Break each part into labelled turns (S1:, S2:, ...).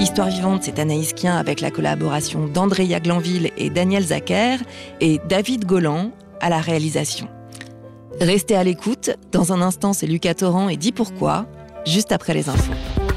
S1: Histoire vivante, c'est Anaïs Kien avec la collaboration d'Andrea Glanville et Daniel Zacher et David Golan à la réalisation. Restez à l'écoute. Dans un instant, c'est Lucas Torrent et Dis pourquoi, juste après les infos.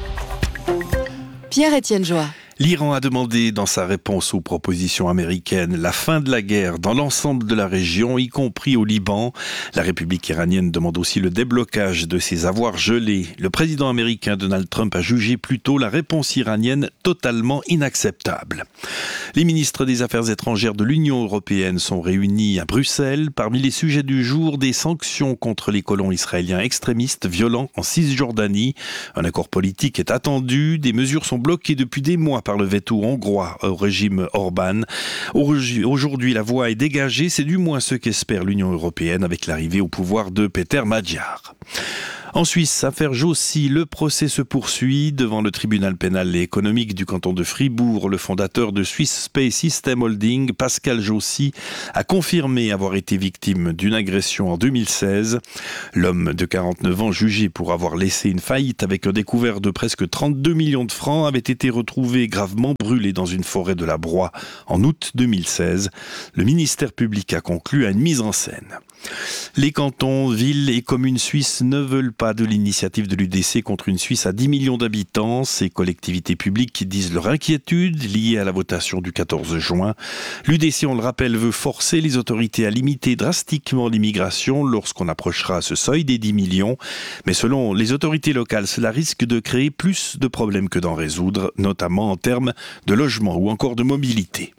S2: Pierre-Étienne Joa.
S3: L'Iran a demandé dans sa réponse aux propositions américaines la fin de la guerre dans l'ensemble de la région, y compris au Liban. La République iranienne demande aussi le déblocage de ses avoirs gelés. Le président américain Donald Trump a jugé plutôt la réponse iranienne totalement inacceptable. Les ministres des Affaires étrangères de l'Union européenne sont réunis à Bruxelles. Parmi les sujets du jour, des sanctions contre les colons israéliens extrémistes violents en Cisjordanie. Un accord politique est attendu. Des mesures sont bloquées depuis des mois par le veto hongrois au régime Orban. Aujourd'hui, la voie est dégagée, c'est du moins ce qu'espère l'Union européenne avec l'arrivée au pouvoir de Peter Magyar. En Suisse, affaire Jossi, le procès se poursuit devant le tribunal pénal et économique du canton de Fribourg. Le fondateur de Swiss Space System Holding, Pascal Jossi, a confirmé avoir été victime d'une agression en 2016. L'homme de 49 ans, jugé pour avoir laissé une faillite avec un découvert de presque 32 millions de francs, avait été retrouvé gravement brûlé dans une forêt de la Broye en août 2016. Le ministère public a conclu à une mise en scène. Les cantons, villes et communes suisses ne veulent pas de l'initiative de l'UDC contre une Suisse à 10 millions d'habitants. Ces collectivités publiques disent leur inquiétude liée à la votation du 14 juin. L'UDC, on le rappelle, veut forcer les autorités à limiter drastiquement l'immigration lorsqu'on approchera ce seuil des 10 millions. Mais selon les autorités locales, cela risque de créer plus de problèmes que d'en résoudre, notamment en termes de logement ou encore de mobilité.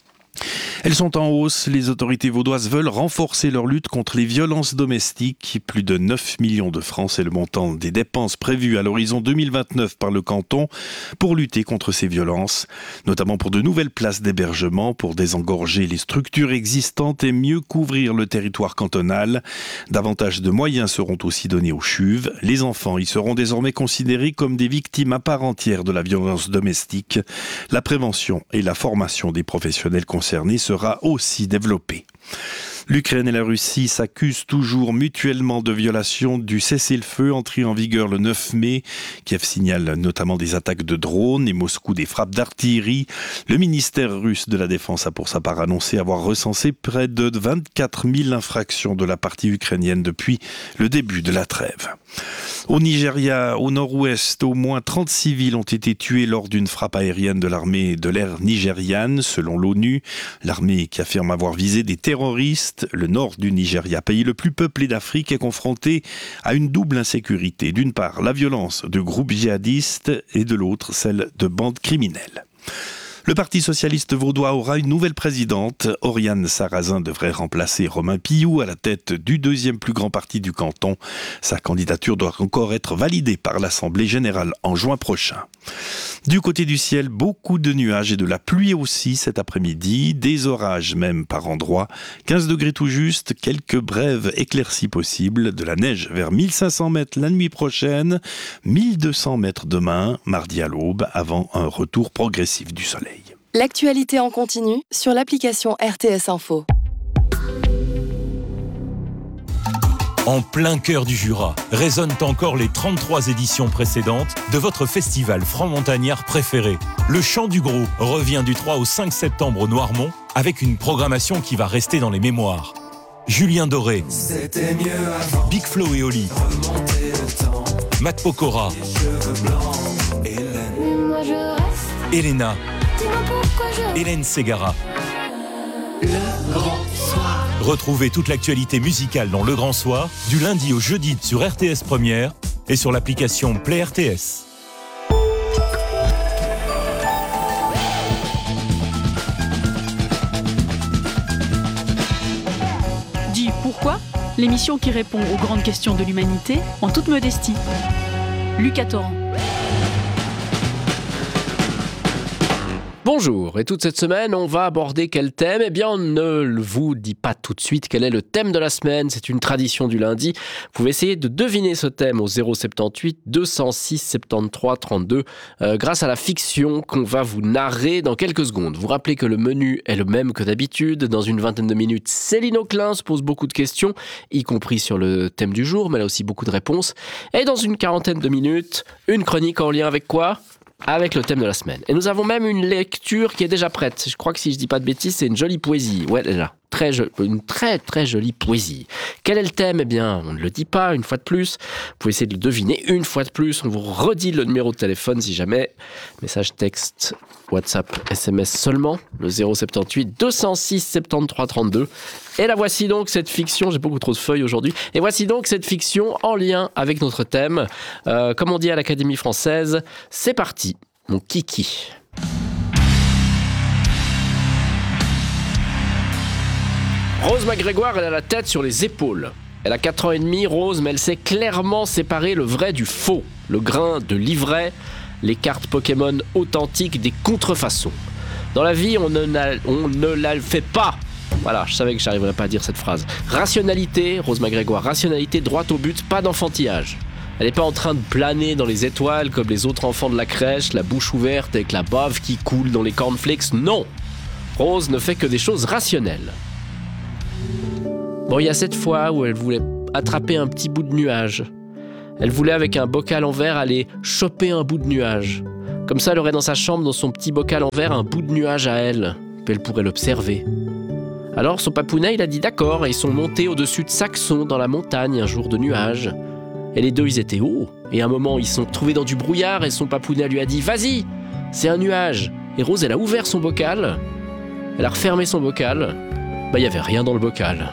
S3: Elles sont en hausse. Les autorités vaudoises veulent renforcer leur lutte contre les violences domestiques. Plus de 9 millions de francs, c'est le montant des dépenses prévues à l'horizon 2029 par le canton pour lutter contre ces violences, notamment pour de nouvelles places d'hébergement, pour désengorger les structures existantes et mieux couvrir le territoire cantonal. Davantage de moyens seront aussi donnés aux CHUV. Les enfants y seront désormais considérés comme des victimes à part entière de la violence domestique. La prévention et la formation des professionnels concernés sera aussi développée. L'Ukraine et la Russie s'accusent toujours mutuellement de violation du cessez-le-feu entré en vigueur le 9 mai. Kiev signale notamment des attaques de drones et Moscou des frappes d'artillerie. Le ministère russe de la Défense a pour sa part annoncé avoir recensé près de 24 000 infractions de la partie ukrainienne depuis le début de la trêve. Au Nigeria, au nord-ouest, au moins 30 civils ont été tués lors d'une frappe aérienne de l'armée de l'air nigériane, selon l'ONU. L'armée qui affirme avoir visé des terroristes. Le nord du Nigeria, pays le plus peuplé d'Afrique, est confronté à une double insécurité. D'une part, la violence de groupes djihadistes et de l'autre, celle de bandes criminelles. Le Parti socialiste vaudois aura une nouvelle présidente. Oriane Sarrazin devrait remplacer Romain Pillou à la tête du deuxième plus grand parti du canton. Sa candidature doit encore être validée par l'Assemblée générale en juin prochain. Du côté du ciel, beaucoup de nuages et de la pluie aussi cet après-midi, des orages même par endroits, 15 degrés tout juste, quelques brèves éclaircies possibles, de la neige vers 1500 mètres la nuit prochaine, 1200 mètres demain, mardi à l'aube, avant un retour progressif du soleil.
S2: L'actualité en continu sur l'application RTS Info.
S4: En plein cœur du Jura, résonnent encore les 33 éditions précédentes de votre festival franc-montagnard préféré. Le Chant du Gros revient du 3 au 5 septembre au Noirmont avec une programmation qui va rester dans les mémoires. Julien Doré, Big Flo et Oli, Matt Pokora, Elena, Hélène Ségara.
S5: Le Grand Soir.
S4: Retrouvez toute l'actualité musicale dans Le Grand Soir, du lundi au jeudi sur RTS Première et sur l'application Play RTS.
S6: Dis pourquoi ? L'émission qui répond aux grandes questions de l'humanité en toute modestie. Lucas Torrent.
S5: Bonjour, et toute cette semaine, on va aborder quel thème ? Eh bien, on ne vous dit pas tout de suite quel est le thème de la semaine, c'est une tradition du lundi. Vous pouvez essayer de deviner ce thème au 078 206 73 32 grâce à la fiction qu'on va vous narrer dans quelques secondes. Vous rappelez que le menu est le même que d'habitude. Dans une vingtaine de minutes, Céline Auclin se pose beaucoup de questions, y compris sur le thème du jour, mais elle a aussi beaucoup de réponses. Et dans une quarantaine de minutes, une chronique en lien avec quoi ? avec le thème de la semaine. Et nous avons même une lecture qui est déjà prête. Je crois que si je dis pas de bêtises, c'est une jolie poésie. Ouais, elle est là. Une très très jolie poésie. Quel est le thème ? Eh bien, on ne le dit pas une fois de plus. Vous pouvez essayer de le deviner une fois de plus. On vous redit le numéro de téléphone si jamais. Message texte, WhatsApp, SMS seulement. Le 078 206 73 32. Et la voici donc cette fiction. J'ai beaucoup trop de feuilles aujourd'hui. Et voici donc cette fiction en lien avec notre thème. Comme on dit à l'Académie française, c'est parti, mon kiki. Rose McGregor, elle a la tête sur les épaules. Elle a 4 ans et demi, Rose, mais elle sait clairement séparer le vrai du faux, le grain de l'ivraie, les cartes Pokémon authentiques des contrefaçons. Dans la vie, on ne la fait pas. Voilà, je savais que j'arriverais pas à dire cette phrase. Rationalité, Rose McGregor, rationalité droite au but, pas d'enfantillage. Elle n'est pas en train de planer dans les étoiles comme les autres enfants de la crèche, la bouche ouverte avec la bave qui coule dans les cornflakes. Non, Rose ne fait que des choses rationnelles. Bon, il y a cette fois où elle voulait attraper un petit bout de nuage. Elle voulait, avec un bocal en verre, aller choper un bout de nuage. Comme ça, elle aurait dans sa chambre, dans son petit bocal en verre, un bout de nuage à elle. Puis elle pourrait l'observer. Alors, son papounet, il a dit d'accord, et ils sont montés au-dessus de Saxon, dans la montagne, un jour de nuage. Et les deux, ils étaient hauts. Et à un moment, ils se sont trouvés dans du brouillard, et son papounet lui a dit « Vas-y, c'est un nuage !» Et Rose, elle a ouvert son bocal. Elle a refermé son bocal. Il n'y avait rien dans le bocal.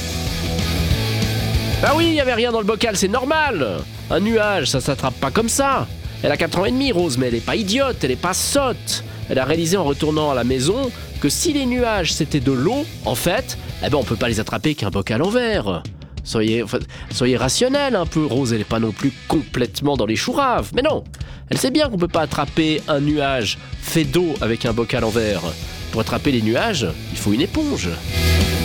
S5: Bah oui, il n'y avait rien dans le bocal, c'est normal. Un nuage, ça s'attrape pas comme ça. Elle a 4 ans et demi, Rose, mais elle est pas idiote, elle est pas sotte. Elle a réalisé en retournant à la maison que si les nuages c'était de l'eau, en fait, on peut pas les attraper qu'un bocal en verre. Soyez rationnel un peu. Rose, elle est pas non plus complètement dans les chouraves. Mais non, elle sait bien qu'on peut pas attraper un nuage fait d'eau avec un bocal en verre. Pour attraper les nuages, il faut une éponge.